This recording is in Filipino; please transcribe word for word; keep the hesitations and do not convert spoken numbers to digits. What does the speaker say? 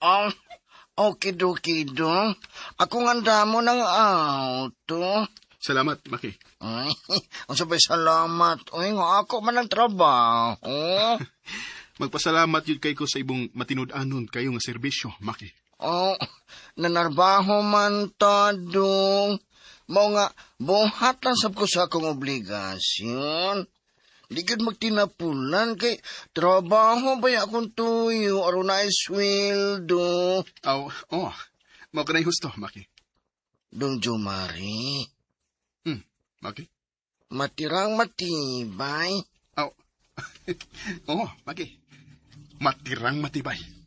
Oh, okay do, kido. Ako nganda mo ng auto. Salamat, Maki. Ay, ang sabay salamat. Uy, nga ako man ang trabaho. Magpasalamat yun kay ko sa ibong matinud-anon kayo nga serbisyo, Maki. Oh, nanarbaho man ta, dong. Mao nga, buhat lang sab ko sa akong obligasyon. Di gud magtinapulan kay trabaho ba ya akong tuyo aron na sweldo. Aw, oh, mao ka na husto, Maki. Dong Jumari, Hmm, Maki? matirang matibay. Aw, oh, Maki. Matirang matibay.